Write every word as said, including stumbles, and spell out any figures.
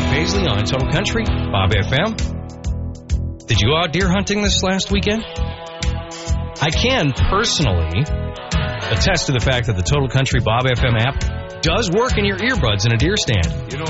Paisley on Total Country, Bob F M. Did you go out deer hunting this last weekend? I can personally attest to the fact that the Total Country Bob F M app does work in your earbuds in a deer stand. You know